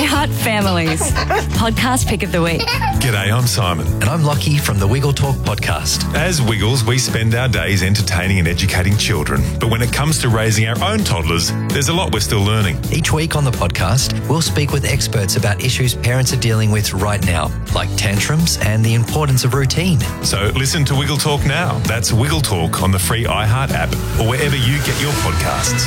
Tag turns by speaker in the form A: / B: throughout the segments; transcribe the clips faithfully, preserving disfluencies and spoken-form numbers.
A: iHeart Families. Podcast pick of the week.
B: G'day, I'm Simon.
C: And I'm Lockie from the Wiggle Talk podcast.
B: As Wiggles, we spend our days entertaining and educating children. But when it comes to raising our own toddlers, there's a lot we're still learning.
C: Each week on the podcast, we'll speak with experts about issues parents are dealing with right now, like tantrums and the importance of routine.
B: So listen to Wiggle Talk now. That's Wiggle Talk on the free iHeart app or wherever you get your podcasts.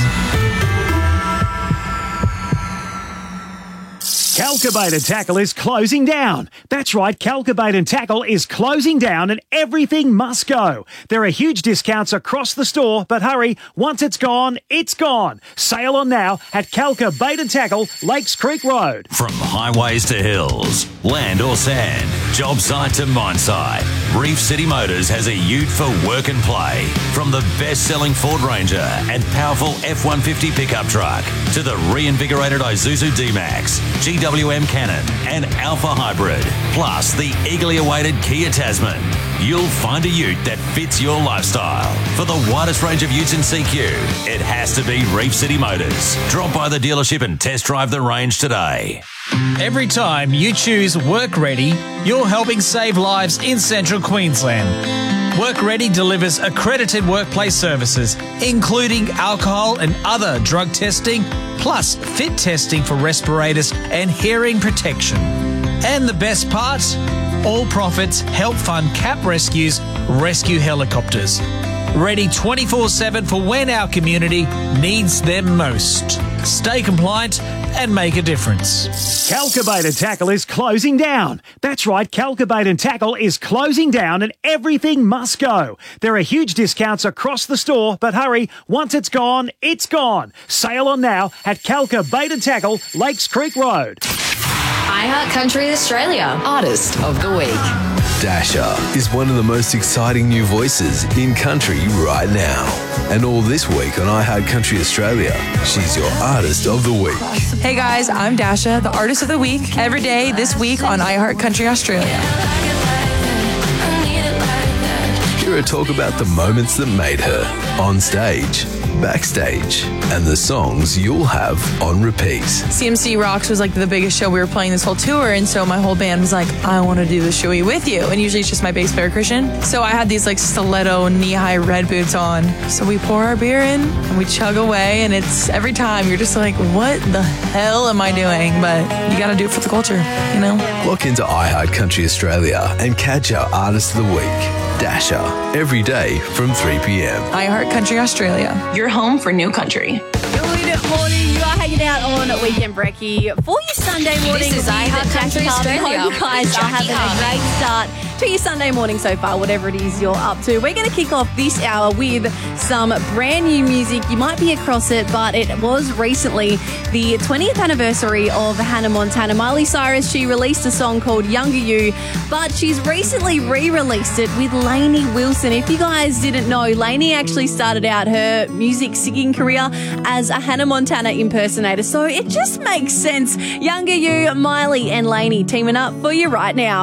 D: Calcabait and Tackle is closing down. That's right, Calcabait and Tackle is closing down and everything must go. There are huge discounts across the store, but hurry, once it's gone, it's gone. Sail on now at Calcabait and Tackle, Lakes Creek Road.
E: From highways to hills, land or sand, job site to mine site, Reef City Motors has a ute for work and play. From the best-selling Ford Ranger and powerful F one fifty pickup truck to the reinvigorated Isuzu D-Max, G W M Cannon and Alpha Hybrid, plus the eagerly awaited Kia Tasman. You'll find a ute that fits your lifestyle. For the widest range of utes in C Q, it has to be Reef City Motors. Drop by the dealership and test drive the range today.
F: Every time you choose Work Ready, you're helping save lives in Central Queensland. Work Ready delivers accredited workplace services, including alcohol and other drug testing, plus fit testing for respirators and hearing protection. And the best part? All profits help fund CAP Rescue's rescue helicopters. Ready twenty-four seven for when our community needs them most. Stay compliant and make a difference.
D: Calcabait and Tackle is closing down. That's right, Calcabait and Tackle is closing down and everything must go. There are huge discounts across the store, but hurry, once it's gone, it's gone. Sail on now at Calcabait and Tackle, Lakes Creek Road.
G: iHeart Country Australia Artist of the Week.
H: Dasha is one of the most exciting new voices in country right now. And all this week on iHeart Country Australia, she's your Artist of the Week.
I: Hey guys, I'm Dasha, the Artist of the Week, every day this week on iHeart Country Australia.
H: Hear her talk about the moments that made her on stage, backstage, and the songs you'll have on repeat.
I: C M C Rocks was like the biggest show we were playing this whole tour, and so my whole band was like, I want to do the showy with you. And usually it's just my bass player Christian. So I had these like stiletto knee-high red boots on. So we pour our beer in and we chug away, and it's every time you're just like, what the hell am I doing? But you got to do it for the culture, you know?
H: Log into iHeart Country Australia and catch our Artist of the Week, Dasha, every day from three p.m.
I: iHeart Country Australia.
G: Your home for new country.
J: Good morning. You are hanging out on Weekend Brekkie for your Sunday morning.
G: This is iHeart Country Australia.
J: Hope you guys are having a great start to your Sunday morning so far, whatever it is you're up to. We're going to kick off this hour with some brand new music. You might be across it, but it was recently the twentieth anniversary of Hannah Montana. Miley Cyrus, she released a song called Younger You, but she's recently re-released it with Lainey Wilson. If you guys didn't know, Lainey actually started out her music singing career as a Hannah Montana impersonator, so it just makes sense. Younger You, Miley and Lainey teaming up for you right now.